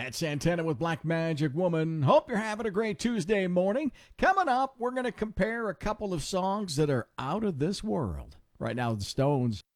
Matt Santana with Black Magic Woman. Hope you're having a great Tuesday morning. Coming up, we're going to compare a couple of songs that are out of this world. Right now, the Stones